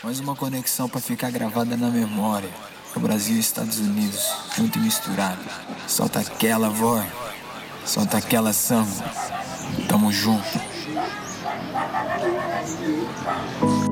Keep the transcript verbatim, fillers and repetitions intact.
Mais uma conexão pra ficar gravada na memória. O Brasil e Estados Unidos, junto e misturado. Solta aquela voz, solta aquela samba. Tamo junto.